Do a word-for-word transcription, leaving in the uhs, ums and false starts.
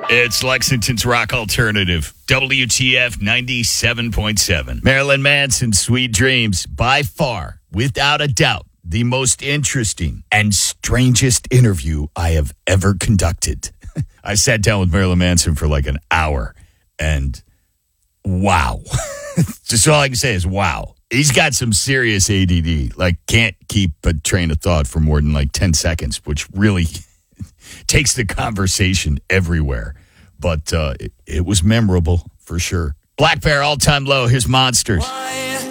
It's Lexington's Rock Alternative, W T F ninety-seven point seven. Marilyn Manson, Sweet Dreams, by far, without a doubt, the most interesting and strangest interview I have ever conducted. I sat down with Marilyn Manson for like an hour, and wow. Just all I can say is wow. He's got some serious A D D, like can't keep a train of thought for more than like ten seconds, which really takes the conversation everywhere. But uh, it, it was memorable for sure. Black Bear, all-time low. Here's Monsters.